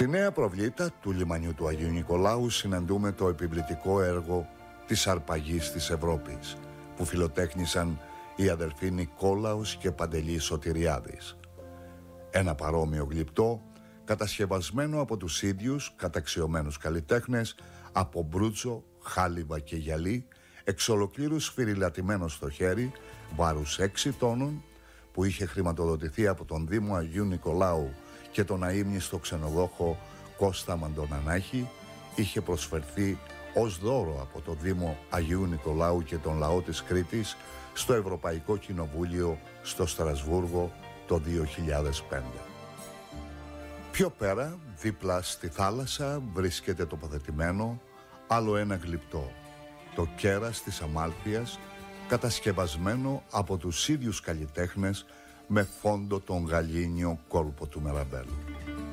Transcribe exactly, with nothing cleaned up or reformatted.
Στη νέα προβλήτα του λιμανιού του Αγίου Νικολάου συναντούμε το επιβλητικό έργο της αρπαγής της Ευρώπης, που φιλοτέχνησαν οι αδελφοί Νικόλαος και Παντελής Σωτηριάδης. Ένα παρόμοιο γλυπτό, κατασκευασμένο από τους ίδιους καταξιωμένους καλλιτέχνες, από μπρούτσο, χάλιβα και γυαλί, εξ ολοκλήρου σφυριλατημένο στο χέρι, βάρους έξι τόνων, που είχε χρηματοδοτηθεί από τον Δήμο Αγίου Νικολάου και τον αείμνηστο ξενοδόχο Κώστα Μαντονανάχη, είχε προσφερθεί ως δώρο από το Δήμο Αγίου Νικολάου και τον λαό της Κρήτης στο Ευρωπαϊκό Κοινοβούλιο στο Στρασβούργο το δύο χιλιάδες πέντε. Πιο πέρα, δίπλα στη θάλασσα, βρίσκεται τοποθετημένο άλλο ένα γλυπτό, το κέρας της Αμάλφειας, κατασκευασμένο από τους ίδιους καλλιτέχνες με φόντο τον γαλήνιο κόλπο του Μεραμπέλου.